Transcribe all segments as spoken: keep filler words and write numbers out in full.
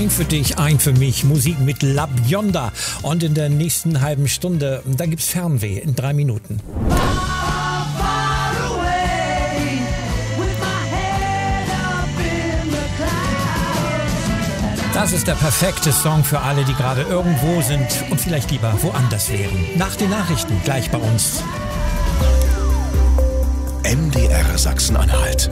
Ein für dich, ein für mich. Musik mit La Bionda. Und in der nächsten halben Stunde, da gibt's Fernweh in drei Minuten. Das ist der perfekte Song für alle, die gerade irgendwo sind und vielleicht lieber woanders wären. Nach den Nachrichten gleich bei uns. M D R Sachsen-Anhalt.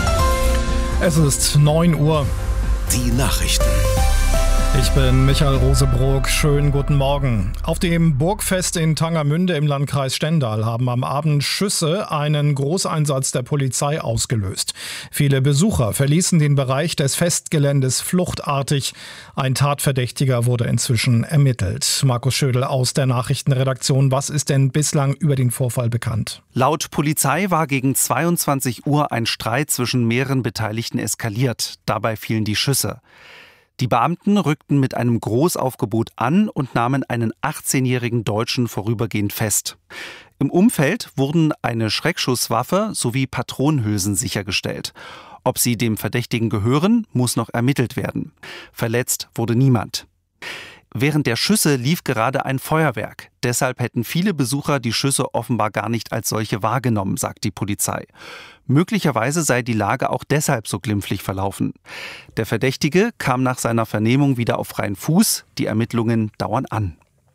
Es ist neun Uhr. Die Nachrichten. Ich bin Michael Rosebrook. Schönen guten Morgen. Auf dem Burgfest in Tangermünde im Landkreis Stendal haben am Abend Schüsse einen Großeinsatz der Polizei ausgelöst. Viele Besucher verließen den Bereich des Festgeländes fluchtartig. Ein Tatverdächtiger wurde inzwischen ermittelt. Markus Schödel aus der Nachrichtenredaktion. Was ist denn bislang über den Vorfall bekannt? Laut Polizei war gegen zweiundzwanzig Uhr ein Streit zwischen mehreren Beteiligten eskaliert. Dabei fielen die Schüsse. Die Beamten rückten mit einem Großaufgebot an und nahmen einen achtzehnjährigen Deutschen vorübergehend fest. Im Umfeld wurden eine Schreckschusswaffe sowie Patronenhülsen sichergestellt. Ob sie dem Verdächtigen gehören, muss noch ermittelt werden. Verletzt wurde niemand. Während der Schüsse lief gerade ein Feuerwerk. Deshalb hätten viele Besucher die Schüsse offenbar gar nicht als solche wahrgenommen, sagt die Polizei. Möglicherweise sei die Lage auch deshalb so glimpflich verlaufen. Der Verdächtige kam nach seiner Vernehmung wieder auf freien Fuß. Die Ermittlungen dauern an.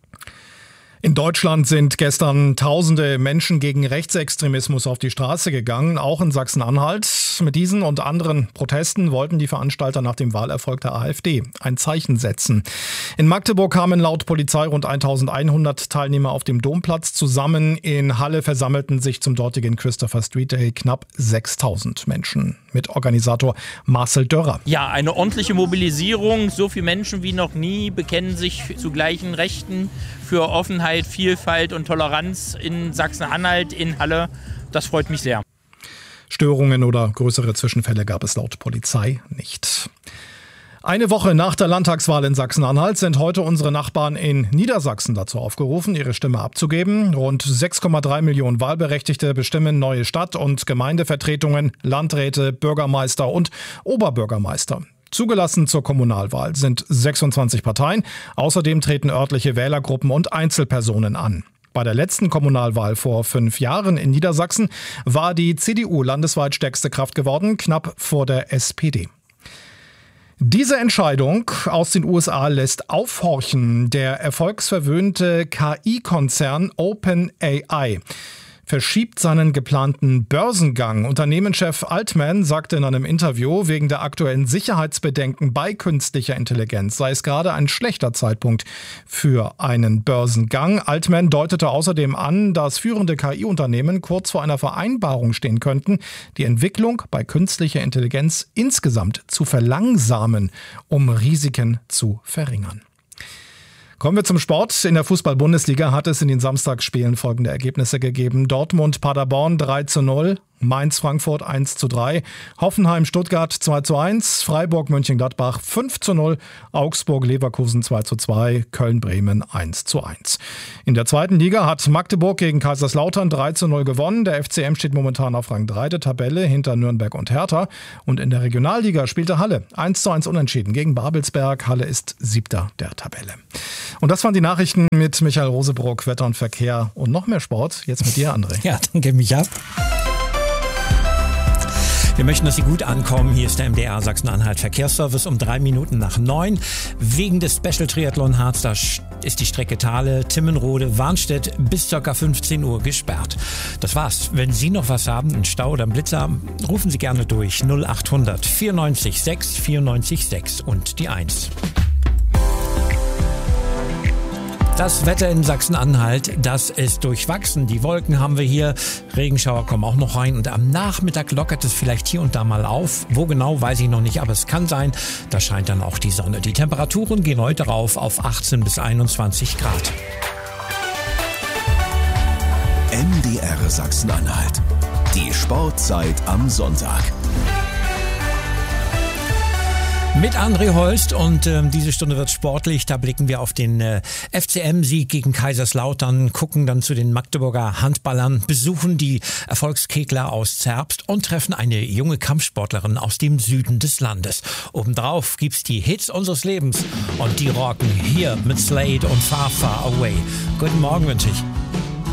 In Deutschland sind gestern tausende Menschen gegen Rechtsextremismus auf die Straße gegangen, auch in Sachsen-Anhalt. Mit diesen und anderen Protesten wollten die Veranstalter nach dem Wahlerfolg der AfD ein Zeichen setzen. In Magdeburg kamen laut Polizei rund eintausendeinhundert Teilnehmer auf dem Domplatz zusammen. In Halle versammelten sich zum dortigen Christopher Street Day knapp sechstausend Menschen. Mit Organisator Marcel Dörrer. Ja, eine ordentliche Mobilisierung. So viele Menschen wie noch nie bekennen sich zu gleichen Rechten für Offenheit, Vielfalt und Toleranz in Sachsen-Anhalt, in Halle. Das freut mich sehr. Störungen oder größere Zwischenfälle gab es laut Polizei nicht. Eine Woche nach der Landtagswahl in Sachsen-Anhalt sind heute unsere Nachbarn in Niedersachsen dazu aufgerufen, ihre Stimme abzugeben. Rund sechs Komma drei Millionen Wahlberechtigte bestimmen neue Stadt- und Gemeindevertretungen, Landräte, Bürgermeister und Oberbürgermeister. Zugelassen zur Kommunalwahl sind sechsundzwanzig Parteien. Außerdem treten örtliche Wählergruppen und Einzelpersonen an. Bei der letzten Kommunalwahl vor fünf Jahren in Niedersachsen war die C D U landesweit stärkste Kraft geworden, knapp vor der S P D. Diese Entscheidung aus den U S A lässt aufhorchen. Der erfolgsverwöhnte K I-Konzern OpenAI verschiebt seinen geplanten Börsengang. Unternehmenschef Altman sagte in einem Interview, wegen der aktuellen Sicherheitsbedenken bei künstlicher Intelligenz sei es gerade ein schlechter Zeitpunkt für einen Börsengang. Altman deutete außerdem an, dass führende K I-Unternehmen kurz vor einer Vereinbarung stehen könnten, die Entwicklung bei künstlicher Intelligenz insgesamt zu verlangsamen, um Risiken zu verringern. Kommen wir zum Sport. In der Fußball-Bundesliga hat es in den Samstagsspielen folgende Ergebnisse gegeben. Dortmund-Paderborn drei zu null, Mainz-Frankfurt eins zu drei, Hoffenheim-Stuttgart zwei zu eins, Freiburg-Mönchengladbach fünf zu null, Augsburg-Leverkusen zwei zu zwei, Köln-Bremen eins zu eins. In der zweiten Liga hat Magdeburg gegen Kaiserslautern drei zu null gewonnen. Der F C M steht momentan auf Rang drei der Tabelle hinter Nürnberg und Hertha. Und in der Regionalliga spielte Halle eins zu eins unentschieden gegen Babelsberg. Halle ist siebter der Tabelle. Und das waren die Nachrichten mit Michael Rosebrook, Wetter und Verkehr und noch mehr Sport. Jetzt mit dir, André. Ja, danke, Micha. Wir möchten, dass Sie gut ankommen. Hier ist der M D R Sachsen-Anhalt Verkehrsservice um drei Minuten nach neun. Wegen des Special Triathlon Harz, da ist die Strecke Thale, Timmenrode, Warnstedt bis ca. fünfzehn Uhr gesperrt. Das war's. Wenn Sie noch was haben, einen Stau oder einen Blitzer, rufen Sie gerne durch null achthundert vierundneunzig sechs vierundneunzig sechs und die eins. Das Wetter in Sachsen-Anhalt, das ist durchwachsen. Die Wolken haben wir hier, Regenschauer kommen auch noch rein und am Nachmittag lockert es vielleicht hier und da mal auf. Wo genau, weiß ich noch nicht, aber es kann sein, da scheint dann auch die Sonne. Die Temperaturen gehen heute rauf auf achtzehn bis einundzwanzig Grad. M D R Sachsen-Anhalt. Die Sportzeit am Sonntag. Mit André Holst und ähm, diese Stunde wird sportlich. Da blicken wir auf den äh, F C M-Sieg gegen Kaiserslautern, gucken dann zu den Magdeburger Handballern, besuchen die Erfolgskegler aus Zerbst und treffen eine junge Kampfsportlerin aus dem Süden des Landes. Obendrauf gibt's die Hits unseres Lebens und die rocken hier mit Slade und Far Far Away. Guten Morgen wünsche ich.